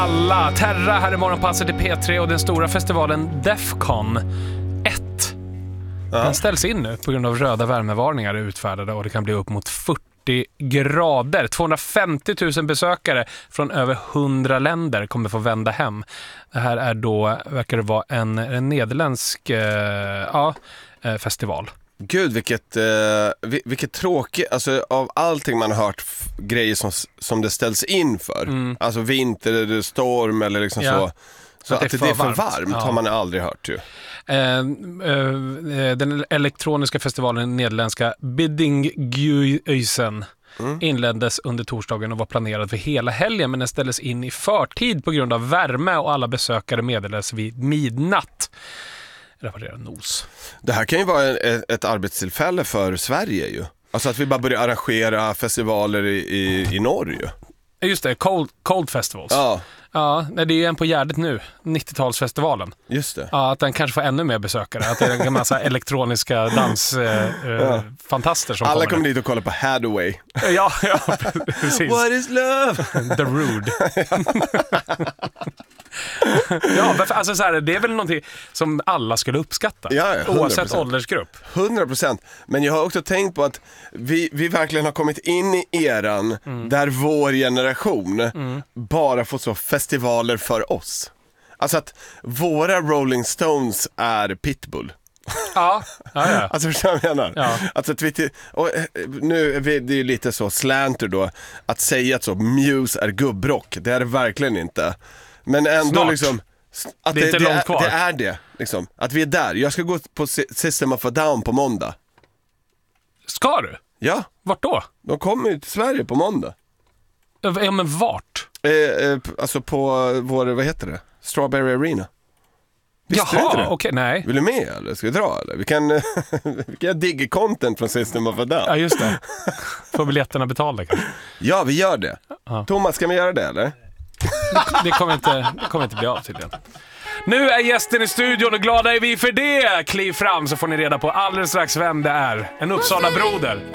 Alla Terra här i morgonpasset i P3 och den stora festivalen Defcon 1. Den ställs in nu på grund av röda värmevarningar utfärdade och det kan bli upp mot 40 grader. 250 000 besökare från över 100 länder kommer få vända hem. Det här är då, verkar det vara en nederländsk festival. Gud, vilket tråkigt, alltså av allting man har hört grejer som det ställs in för. Alltså vinter, storm eller liksom så att det är för varmt har man aldrig hört ju. Den elektroniska festivalen nederländska Biddinghuizen inleddes under torsdagen och var planerad för hela helgen, men den ställdes in i förtid på grund av värme och alla besökare meddelades vid midnatt. Rapporterar NOS. Det här kan ju vara ett arbetstillfälle för Sverige ju. Alltså att vi bara börjar arrangera festivaler i Norge. Just det, Cold Festivals. Ja, det är ju en på Gärdet nu, 90-talsfestivalen. Just det. Ja, att den kanske får ännu mer besökare. Att det är en massa elektroniska dansfantaster som alla kommer dit och kollar på Hathaway. Ja, precis. What is love? The Rude. Ja, alltså så här, det är väl någonting som alla skulle uppskatta. Ja, oavsett åldersgrupp. 100%. Men jag har också tänkt på att vi verkligen har kommit in i eran där vår generation bara får så festivaler för oss. Alltså att våra Rolling Stones är Pitbull. Ja. Alltså förstår jag vad jag menar? Ja. Alltså att nu är det ju lite så slanter då att säga att så Muse är gubbrock. Det är det verkligen inte. Men ändå snart. Liksom att det är inte långt kvar. Det är det liksom. Att vi är där. Jag ska gå på System of a Down på måndag. Ska du? Ja. Vart då? De kommer ju till Sverige på måndag. Ja, men vart? Alltså på vår, vad heter det? Strawberry Arena. Jaha, okej, nej. Vill du med eller? Ska vi dra eller? Vi kan digga content från System of a Down. Ja, just det. Får biljetterna betalda kanske? Ja, vi gör det. Thomas, ska vi göra det eller? Det kommer inte bli av tydligen. Nu är gästen i studion och glada är vi för det. Kliv fram så får ni reda på alldeles strax vem det är. En Uppsala broder.